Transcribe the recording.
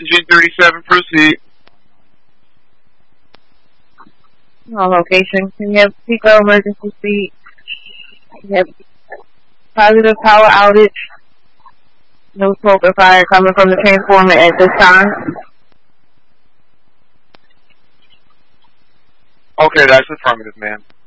Engine 37, proceed. On location, we have Pico emergency speed. We have positive power outage. No smoke or fire coming from the transformer at this time. Okay, that's affirmative, ma'am.